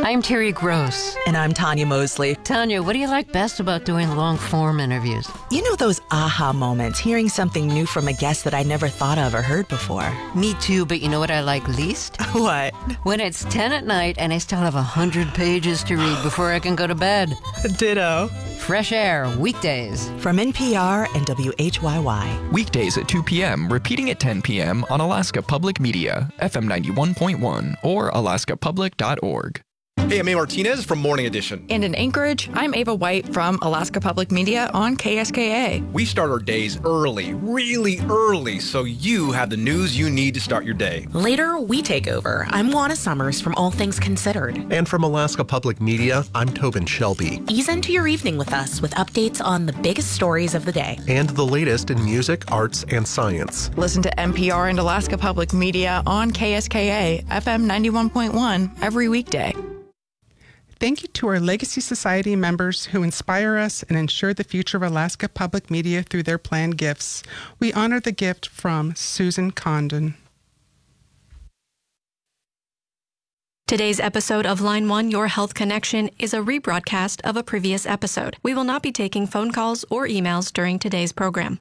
I'm Terry Gross. And I'm Tanya Mosley. Tanya, what do you like best about doing long-form interviews? You know those aha moments, hearing something new from a guest that I never thought of or heard before. Me too, but you know what I like least? What? When it's 10 at night and I still have 100 pages to read before I can go to bed. Ditto. Fresh Air, weekdays. From NPR and WHYY. Weekdays at 2 p.m., repeating at 10 p.m. on Alaska Public Media, FM 91.1 or alaskapublic.org. Hey, I'm A. Martinez from Morning Edition. And in Anchorage, I'm Ava White from Alaska Public Media on KSKA. We start our days early, really early, so you have the news you need to start your day. Later, we take over. I'm Juana Summers from All Things Considered. And from Alaska Public Media, I'm Tobin Shelby. Ease into your evening with us with updates on the biggest stories of the day. And the latest in music, arts, and science. Listen to NPR and Alaska Public Media on KSKA, FM 91.1 every weekday. Thank you to our Legacy Society members who inspire us and ensure the future of Alaska Public Media through their planned gifts. We honor the gift from Susan Condon. Today's episode of Line 1, Your Health Connection, is a rebroadcast of a previous episode. We will not be taking phone calls or emails during today's program.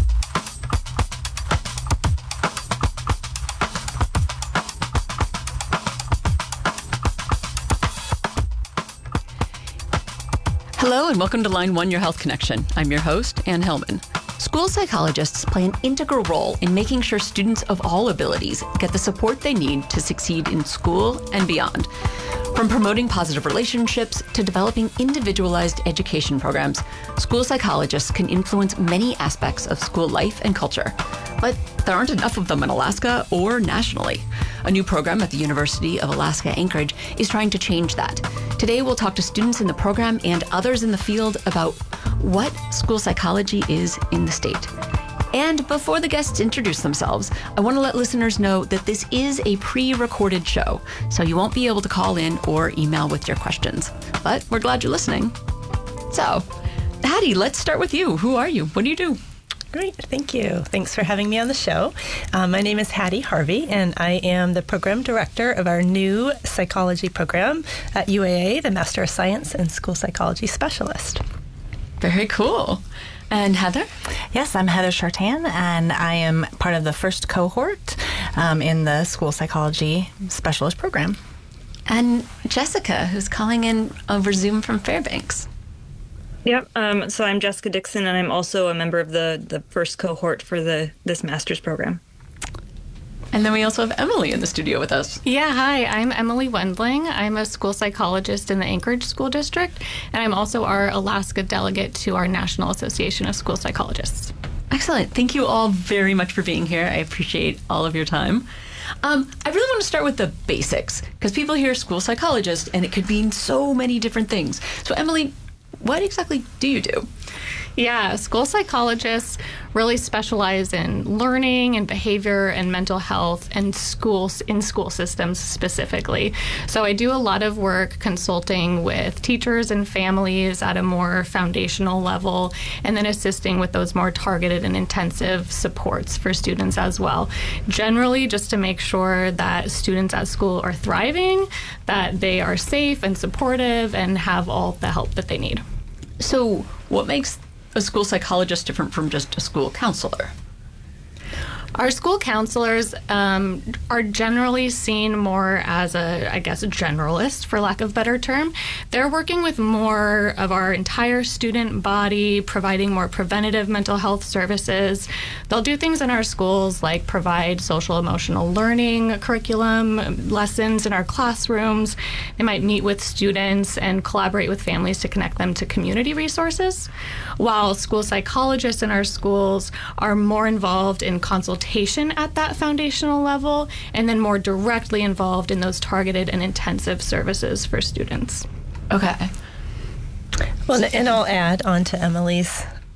Hello and welcome to Line 1, Your Health Connection. I'm your host, Ann Hillman. School psychologists play an integral role in making sure students of all abilities get the support they need to succeed in school and beyond. From promoting positive relationships to developing individualized education programs, school psychologists can influence many aspects of school life and culture. But there aren't enough of them in Alaska or nationally. A new program at the University of Alaska Anchorage is trying to change that. Today, we'll talk to students in the program and others in the field about what school psychology is in the state. And before the guests introduce themselves, I want to let listeners know that this is a pre-recorded show, so you won't be able to call in or email with your questions. But we're glad you're listening. So, Hattie, let's start with you. Who are you? What do you do? Great, thank you. Thanks for having me on the show. My name is Hattie Harvey, and I am the program director of our new psychology program at UAA, the Master of Science and School Psychology Specialist. Very cool. And Heather? Yes, I'm Heather Chartan, and I am part of the first cohort in the School Psychology Specialist program. And Jessica, who's calling in over Zoom from Fairbanks. Yep. So I'm Jessica Dixon, and I'm also a member of the first cohort for this master's program. And then we also have Emily in the studio with us. Yeah, hi. I'm Emily Wendling. I'm a school psychologist in the Anchorage School District, and I'm also our Alaska delegate to our National Association of School Psychologists. Excellent. Thank you all very much for being here. I appreciate all of your time. I really want to start with the basics, because people hear school psychologist, and it could mean so many different things. So, Emily, what exactly do you do? Yeah, school psychologists really specialize in learning and behavior and mental health and schools in school systems specifically. So I do a lot of work consulting with teachers and families at a more foundational level, and then assisting with those more targeted and intensive supports for students as well. Generally, just to make sure that students at school are thriving, that they are safe and supportive and have all the help that they need. So what makes a school psychologist different from just a school counselor? Our school counselors are generally seen more as a generalist, for lack of a better term. They're working with more of our entire student body, providing more preventative mental health services. They'll do things in our schools like provide social emotional learning curriculum, lessons in our classrooms. They might meet with students and collaborate with families to connect them to community resources, while school psychologists in our schools are more involved in consultation at that foundational level, and then more directly involved in those targeted and intensive services for students. Okay. Well, and I'll add on to Emily's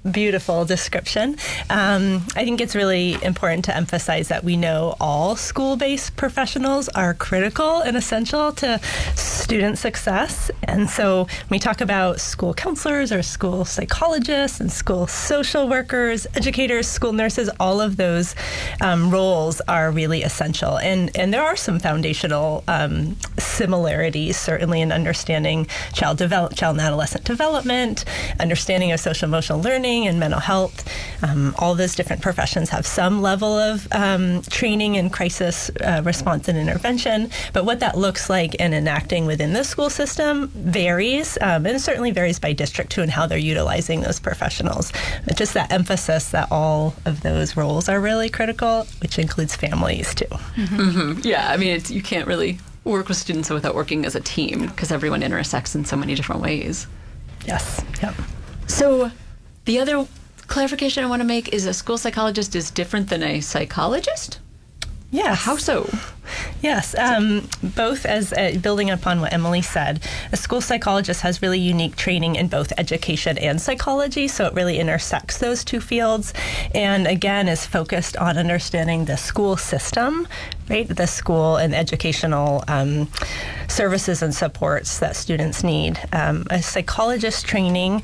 beautiful description. I think it's really important to emphasize that we know all school-based professionals are critical and essential to student success. And so when we talk about school counselors or school psychologists and school social workers, educators, school nurses, all of those roles are really essential. And there are some foundational similarities, certainly in understanding child and adolescent development, understanding of social emotional learning and mental health. All those different professions have some level of training in crisis response and intervention, but what that looks like in enacting within the school system varies, and it certainly varies by district too, and how they're utilizing those professionals. But just that emphasis that all of those roles are really critical, which includes families too. Yeah, I mean, you can't really work with students without working as a team because everyone intersects in so many different ways. Yes. Yep. So the other clarification I want to make is a school psychologist is different than a psychologist? Yeah. How so? Yes, both as building upon what Emily said, a school psychologist has really unique training in both education and psychology, so it really intersects those two fields, and again is focused on understanding the school system, right? The school and educational services and supports that students need. A psychologist training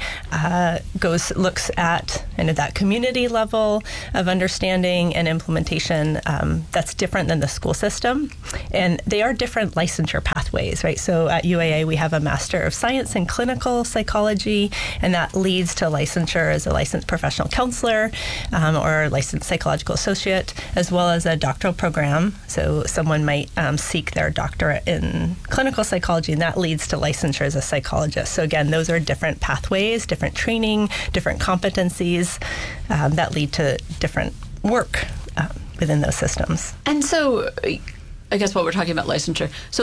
looks at that community level of understanding and implementation that's different than the school system. And they are different licensure pathways, right? So at UAA, we have a Master of Science in Clinical Psychology, and that leads to licensure as a licensed professional counselor or licensed psychological associate, as well as a doctoral program. So someone might seek their doctorate in clinical psychology, and that leads to licensure as a psychologist. So again, those are different pathways, different training, different competencies that lead to different work within those systems. And so I guess while we're talking about licensure, so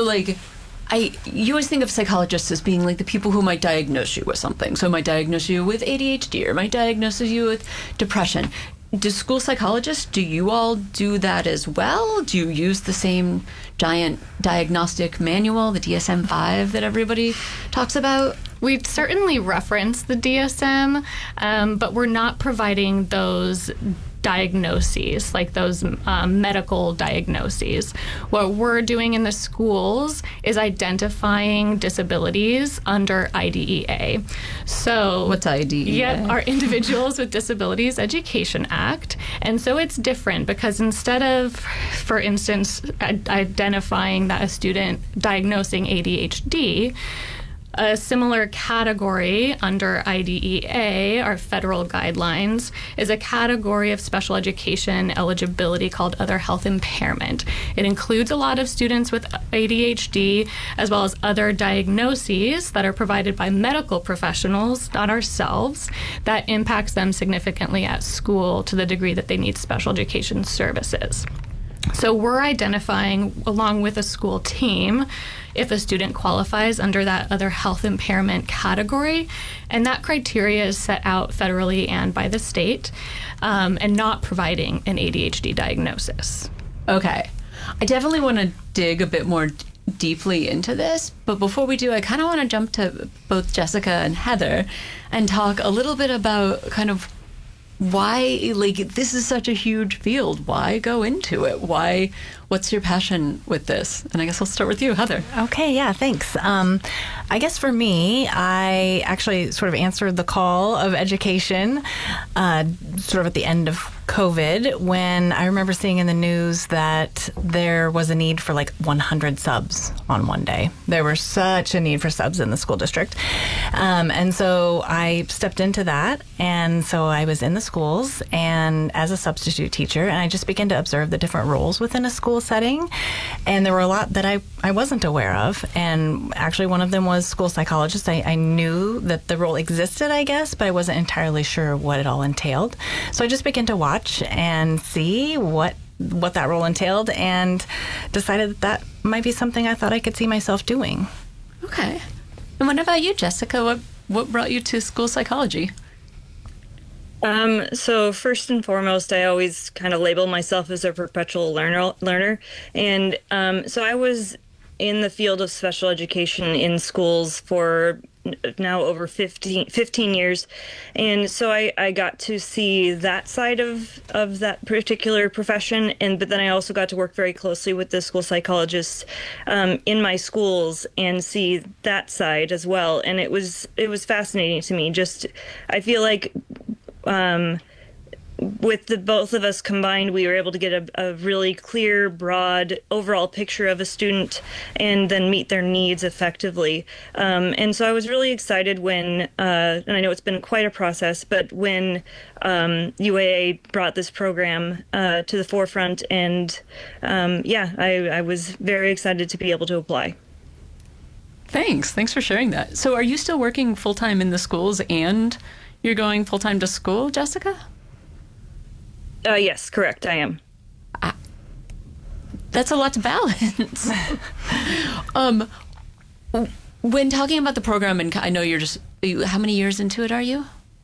you always think of psychologists as being like the people who might diagnose you with something. So might diagnose you with ADHD or might diagnose you with depression. Do school psychologists, do you all do that as well? Do you use the same giant diagnostic manual, the DSM-5 that everybody talks about? We certainly reference the DSM, but we're not providing those diagnoses, like those medical diagnoses. What we're doing in the schools is identifying disabilities under IDEA. So what's IDEA? Yeah, our Individuals with Disabilities Education Act. And so it's different because instead of, for instance, identifying that a student diagnosing ADHD, a similar category under IDEA, our federal guidelines, is a category of special education eligibility called other health impairment. It includes a lot of students with ADHD, as well as other diagnoses that are provided by medical professionals, not ourselves, that impacts them significantly at school to the degree that they need special education services. So we're identifying, along with a school team, if a student qualifies under that other health impairment category, and that criteria is set out federally and by the state, and not providing an ADHD diagnosis. Okay. I definitely want to dig a bit more deeply into this, but before we do, I kind of want to jump to both Jessica and Heather and talk a little bit about kind of why, this is such a huge field. Why go into it? What's your passion with this? And I guess I'll start with you, Heather. Okay, yeah, thanks. I guess for me, I actually sort of answered the call of education sort of at the end of COVID, when I remember seeing in the news that there was a need for 100 subs on one day. There was such a need for subs in the school district. And so I stepped into that. And so I was in the schools and as a substitute teacher, and I just began to observe the different roles within a school setting. And there were a lot that I wasn't aware of. And actually one of them was school psychologist. I knew that the role existed, I guess, but I wasn't entirely sure what it all entailed. So I just began to watch and see what that role entailed, and decided that might be something I thought I could see myself doing. Okay. And what about you, Jessica? What brought you to school psychology? So first and foremost, I always kind of label myself as a perpetual learner. And so I was in the field of special education in schools for now over 15 years. And so I got to see that side of that particular profession. But then I also got to work very closely with the school psychologists in my schools and see that side as well. And it was fascinating to me. I feel like with the both of us combined, we were able to get a really clear, broad overall picture of a student and then meet their needs effectively. And so I was really excited when, and I know it's been quite a process, but when UAA brought this program to the forefront, and I was very excited to be able to apply. Thanks for sharing that. So are you still working full-time in the schools and you're going full-time to school, Jessica? Yes, correct. I am. That's a lot to balance. When talking about the program, and I know how many years into it are you?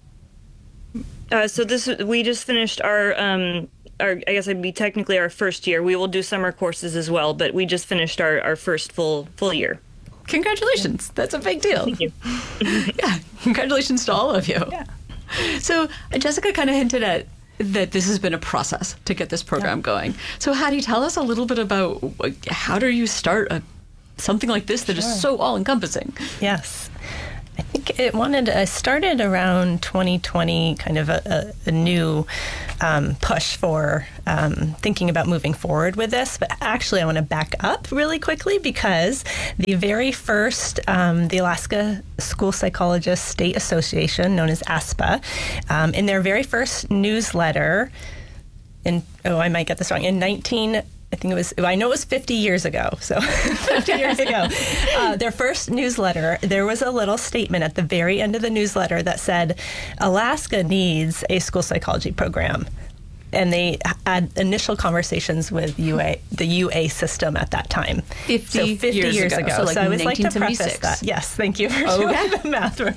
We just finished our I guess it'd be technically our first year. We will do summer courses as well, but we just finished our first full year. Congratulations. That's a big deal. Thank you. Yeah, congratulations to all of you. Yeah. So Jessica kind of hinted at that this has been a process to get this program going. So Hattie, tell us a little bit about how do you start something like this that is so all-encompassing? Yes. I think I started around 2020, kind of a new push for thinking about moving forward with this. But actually, I want to back up really quickly because the very first, the Alaska School Psychologists State Association, known as ASPA, in their very first newsletter, I might get this wrong, I know it was 50 years ago, so 50 years ago. Their first newsletter, there was a little statement at the very end of the newsletter that said, Alaska needs a school psychology program. And they had initial conversations with the UA system at that time. 50 years ago. So I would like to 1976. preface that. Yes, thank you for doing the math for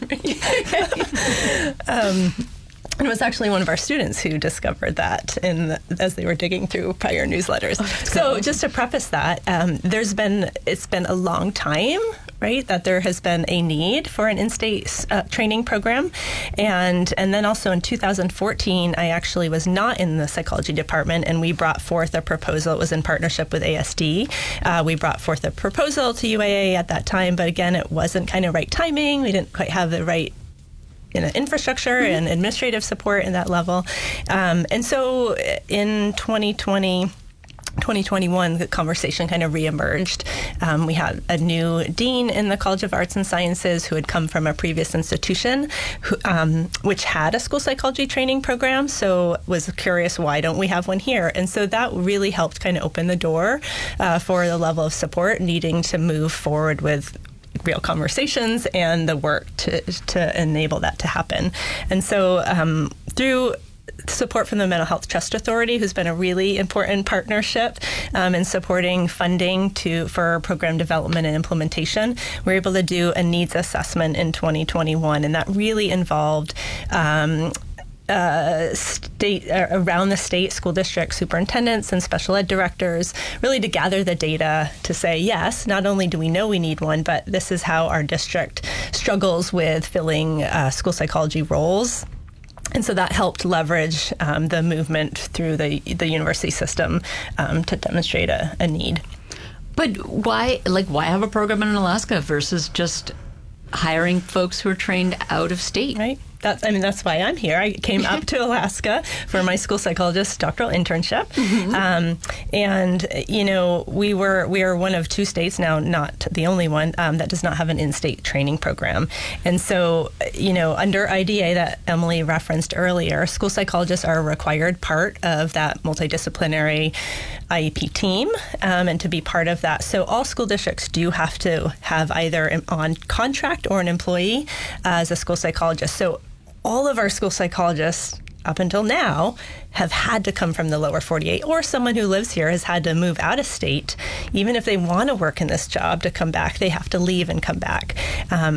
me. And it was actually one of our students who discovered that as they were digging through prior newsletters. So just to preface that, it's been a long time, right, that there has been a need for an in-state training program. And then also in 2014, I actually was not in the psychology department, and we brought forth a proposal. It was in partnership with ASD. We brought forth a proposal to UAA at that time, but again, it wasn't kind of right timing. We didn't quite have the right infrastructure and administrative support in that level. And so in 2021, the conversation kind of reemerged. We had a new dean in the College of Arts and Sciences who had come from a previous institution which had a school psychology training program, so was curious, why don't we have one here? And so that really helped kind of open the door for the level of support needing to move forward with real conversations and the work to enable that to happen. And so through support from the Mental Health Trust Authority, who's been a really important partnership in supporting funding for program development and implementation, we're able to do a needs assessment in 2021, and that really involved around the state school district superintendents and special ed directors, really to gather the data to say, yes, not only do we know we need one, but this is how our district struggles with filling school psychology roles. And so that helped leverage the movement through the university system to demonstrate a need. But why have a program in Alaska versus just hiring folks who are trained out of state? Right. That's why I'm here. I came up to Alaska for my school psychologist doctoral internship. Mm-hmm. And, we are one of two states now, not the only one, that does not have an in-state training program. And so, under IDA that Emily referenced earlier, school psychologists are a required part of that multidisciplinary IEP team and to be part of that. So all school districts do have to have either on contract or an employee as a school psychologist. So all of our school psychologists up until now have had to come from the lower 48, or someone who lives here has had to move out of state. Even if they want to work in this job to come back, they have to leave and come back.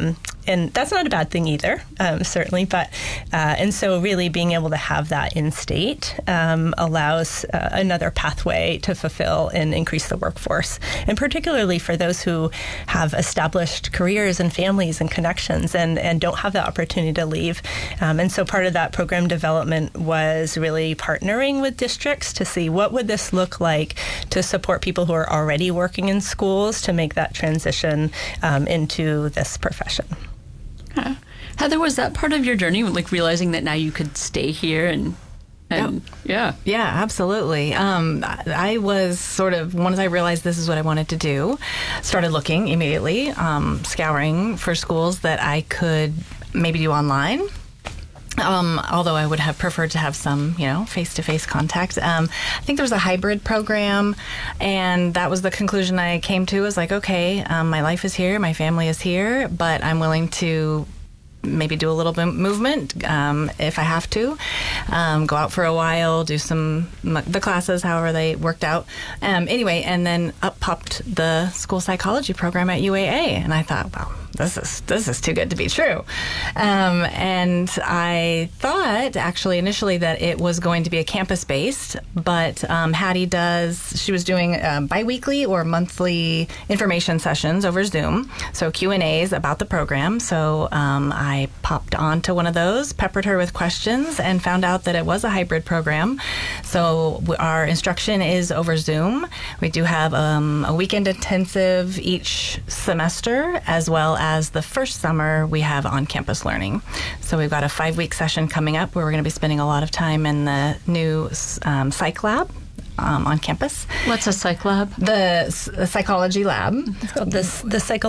And that's not a bad thing either, certainly. But and so really being able to have that in state allows another pathway to fulfill and increase the workforce. And particularly for those who have established careers and families and connections and don't have the opportunity to leave. And so part of that program development was really partnering with districts to see what would this look like to support people who are already working in schools to make that transition into this profession. Heather, was that part of your journey, like realizing that now you could stay here and yeah, absolutely. I was sort of, once I realized this is what I wanted to do, started looking immediately, scouring for schools that I could maybe do online. Although I would have preferred to have some, face-to-face contact. I think there was a hybrid program, and that was the conclusion I came to. Was like, okay, my life is here, my family is here, but I'm willing to maybe do a little bit of movement if I have to, go out for a while, do the classes, however they worked out. Anyway, and then up popped the school psychology program at UAA, and I thought, wow, this is too good to be true. And I thought actually initially that it was going to be a campus-based, but Hattie she was doing biweekly or monthly information sessions over Zoom, so Q&As about the program. So I popped onto one of those, peppered her with questions, and found out that it was a hybrid program. So our instruction is over Zoom. We do have a weekend intensive each semester, as well as the first summer we have on-campus learning. So we've got a 5-week session coming up where we're going to be spending a lot of time in the new psych lab on campus. What's a psych lab? The psychology lab. It's called the psychology